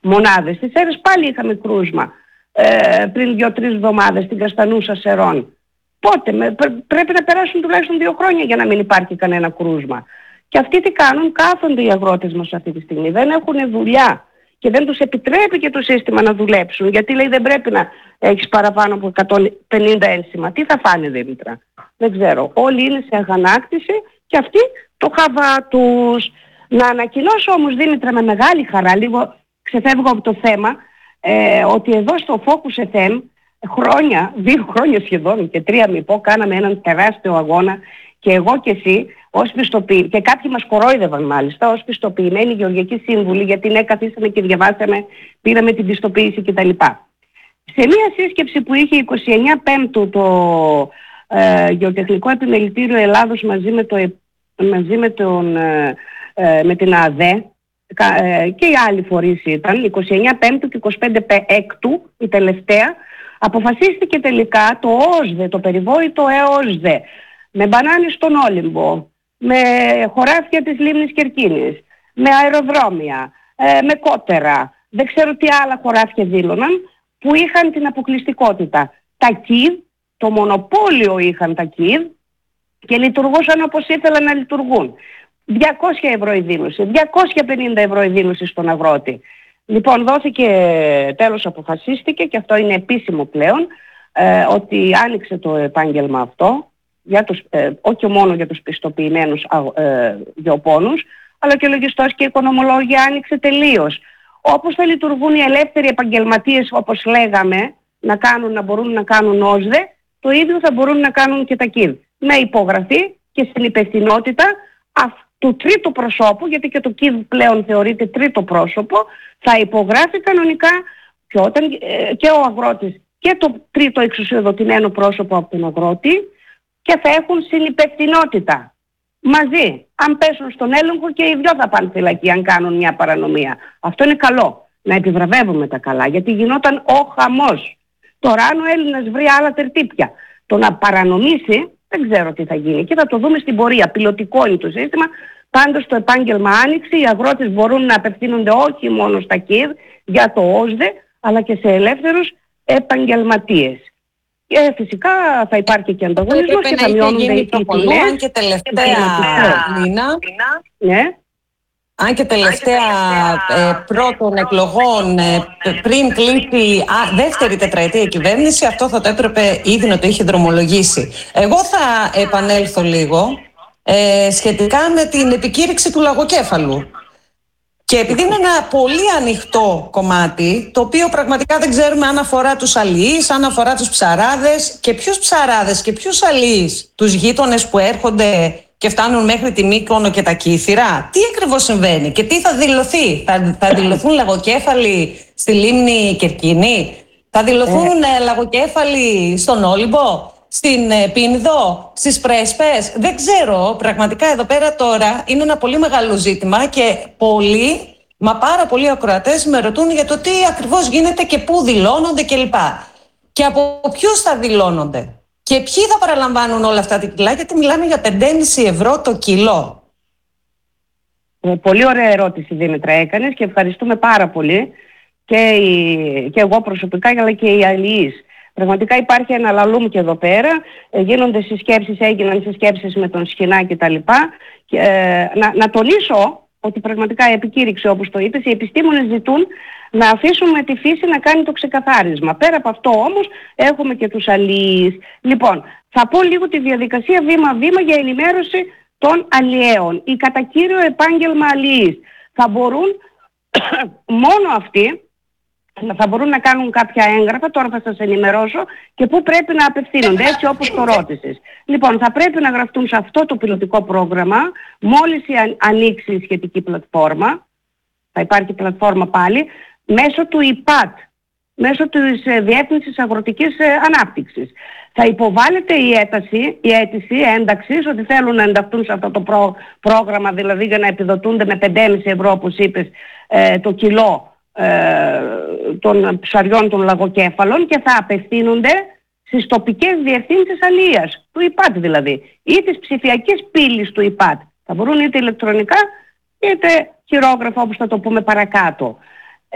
μονάδες. Στις Σέρρες πάλι είχαμε κρούσμα πριν 2-3 εβδομάδες στην Καστανούσα Σερών. Πότε, πρέπει να περάσουν τουλάχιστον 2 χρόνια για να μην υπάρχει κανένα κρούσμα. Και αυτοί τι κάνουν? Κάθονται οι αγρότες μας αυτή τη στιγμή, δεν έχουν δουλειά και δεν τους επιτρέπει και το σύστημα να δουλέψουν, γιατί λέει δεν πρέπει να έχεις παραπάνω από 150 ένσημα. Τι θα φάνε, Δήμητρα? Δεν ξέρω. Όλοι είναι σε αγανάκτηση και αυτοί το χαβά τους. Να ανακοινώσω όμως, Δήμητρα, με μεγάλη χαρά, λίγο ξεφεύγω από το θέμα, ότι εδώ στο Focus FM χρόνια, 2 χρόνια σχεδόν και 3 μη πω, κάναμε έναν τεράστιο αγώνα και εγώ και εσύ ως πιστοποιημένοι, και κάποιοι μας κορόιδευαν μάλιστα, ως πιστοποιημένοι γεωργικοί σύμβουλοι, γιατί ναι, καθίσαμε και διαβάσαμε, πήραμε την πιστοποίηση κτλ. Σε μια σύσκεψη που είχε 29 Πέμπτου το Γεωτεχνικό Επιμελητήριο Ελλάδος με την ΑΔΕ, και οι άλλοι φορείς ήταν, 29 Πέμπτου και 25 Έκτου, η τελευταία, αποφασίστηκε τελικά το ΟΣΔΕ, το περιβόητο ΕΟΣΔΕ, με μπανάνι στον Όλυμπο, με χωράφια της λίμνης Κερκίνης, με αεροδρόμια, με κότερα, δεν ξέρω τι άλλα χωράφια δήλωναν, που είχαν την αποκλειστικότητα. Τα ΚΙΔ, το μονοπόλιο είχαν τα ΚΙΔ και λειτουργούσαν όπως ήθελαν να λειτουργούν. 200 ευρώ η δήλωση, 250 ευρώ η δήλωση στον αγρότη. Λοιπόν, δόθηκε, τέλος αποφασίστηκε, και αυτό είναι επίσημο πλέον, ότι άνοιξε το επάγγελμα αυτό, για τους, όχι μόνο για τους πιστοποιημένους γεωπόνους, αλλά και λογιστός και οικονομολόγοι, άνοιξε τελείως. Όπως θα λειτουργούν οι ελεύθεροι επαγγελματίες, όπως λέγαμε, να μπορούν να κάνουν ΟΣΔΕ, το ίδιο θα μπορούν να κάνουν και τα ΚΙΔ. Με υπογραφή και στην υπευθυνότητα του τρίτου προσώπου, γιατί και το ΚΙΔ πλέον θεωρείται τρίτο πρόσωπο, θα υπογράφει κανονικά και ο αγρότης και το τρίτο εξουσιοδοτημένο πρόσωπο από τον αγρότη, και θα έχουν συνυπευθυνότητα μαζί. Αν πέσουν στον έλεγχο και οι δυο θα πάνε φυλακή αν κάνουν μια παρανομία. Αυτό είναι καλό, να επιβραβεύουμε τα καλά, γιατί γινόταν ο χαμός. Τώρα αν ο Έλληνας βρει άλλα τερτύπια, το να παρανομήσει, δεν ξέρω τι θα γίνει. Και θα το δούμε στην πορεία. Πιλωτικό είναι το σύστημα. Πάντως το επάγγελμα άνοιξε. Οι αγρότες μπορούν να απευθύνονται όχι μόνο στα ΚΙΔ για το ΟΣΔΕ, αλλά και σε ελεύθερους επαγγελματίες. Και φυσικά θα υπάρχει και ανταγωνισμός και θα μειώνονται οι τιμές. Αν και τελευταία μήνα, ναι. Αν και τελευταία πρώτων εκλογών, πριν κλείσει δεύτερη τετραετία κυβέρνηση, αυτό θα το έπρεπε ήδη να το είχε δρομολογήσει. Εγώ θα επανέλθω λίγο σχετικά με την επικήρυξη του λαγοκέφαλου. Και επειδή είναι ένα πολύ ανοιχτό κομμάτι, το οποίο πραγματικά δεν ξέρουμε αν αφορά τους αλληλείς, αν αφορά τους ψαράδες, και ποιους ψαράδες και ποιους αλληλείς, τους γείτονες που έρχονται και φτάνουν μέχρι τη Μύκονο και τα Κύθυρα. Τι ακριβώς συμβαίνει και τι θα δηλωθεί? Θα δηλωθούν λαγοκέφαλοι στη λίμνη Κερκίνη? Θα δηλωθούν λαγοκέφαλοι στον Όλυμπο, στην Πίνιδο, στις Πρέσπες? Δεν ξέρω. Πραγματικά εδώ πέρα τώρα είναι ένα πολύ μεγάλο ζήτημα και πολλοί, μα πάρα πολλοί ακροατές με ρωτούν για το τι ακριβώς γίνεται και πού δηλώνονται κλπ. Και από ποιους θα δηλώνονται. Και ποιοι θα παραλαμβάνουν όλα αυτά τα κιλά, γιατί μιλάμε για 5,5 ευρώ το κιλό. Πολύ ωραία ερώτηση, Δήμητρα, έκανες και ευχαριστούμε πάρα πολύ και εγώ προσωπικά, αλλά και οι αλληλείς. Πραγματικά υπάρχει ένα λαλούμ και εδώ πέρα, έγιναν συσκέψεις με τον Σχοινά και τα λοιπά. Να τονίσω ότι πραγματικά επικήρυξε, όπως το είπες, οι επιστήμονες ζητούν να αφήσουμε τη φύση να κάνει το ξεκαθάρισμα. Πέρα από αυτό όμως έχουμε και τους αλληλείς. Λοιπόν, θα πω λίγο τη διαδικασία βήμα-βήμα για ενημέρωση των αλλιέων. Η κατά κύριο επάγγελμα αλληλείς θα μπορούν μόνο αυτοί, θα μπορούν να κάνουν κάποια έγγραφα, τώρα θα σας ενημερώσω και πού πρέπει να απευθύνονται, έτσι όπως το ρώτησες. Λοιπόν, θα πρέπει να γραφτούν σε αυτό το πιλωτικό πρόγραμμα, μόλις ανοίξει η σχετική πλατφόρμα, θα υπάρχει πλατφόρμα πάλι, μέσω του ΙΠΑΤ, μέσω της Διεύθυνσης Αγροτικής Ανάπτυξης. Θα υποβάλλεται η αίτηση ένταξης, ότι θέλουν να ενταχθούν σε αυτό το πρόγραμμα, δηλαδή για να επιδοτούνται με 5,5 ευρώ, όπως είπες, το κιλό των ψαριών των λαγοκέφαλων, και θα απευθύνονται στις τοπικές διευθύνσεις αλίας, του ΙΠΑΤ δηλαδή, ή της ψηφιακής πύλης του ΙΠΑΤ. Θα μπορούν είτε ηλεκτρονικά είτε χειρόγραφα, όπως θα το πούμε παρακάτω.